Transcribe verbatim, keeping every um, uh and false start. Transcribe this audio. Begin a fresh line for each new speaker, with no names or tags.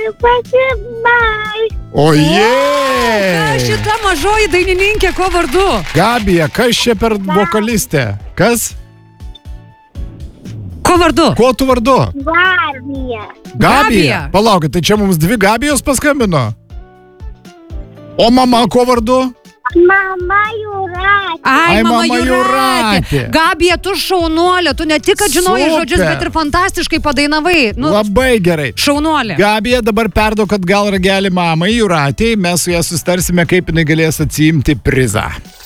Pasibai.
O
Ką
jie!
šita mažoji dainininkė, ko vardu?
Gabija, kas čia per vokalistė? Kas?
Ko vardu?
Kuo tu vardu?
Gabija.
Gabija.
Gabija.
Palaukit, tai čia mums dvi Gabijos paskambino? O mama kuo vardu?
Mama Jūratė.
Ai,
Ai,
mama
mama
Jūratė.
Jūratė.
Gabija, tu šaunuolė, tu ne tik, kad žinojai
Super.
žodžius, bet ir fantastiškai padainavai. Nu,
Labai gerai.
šaunuolė.
Gabija, dabar perduok atgal ragelį mamai Jūratei, mes su ją susitarsime, kaip jinai galės atsiimti prizą.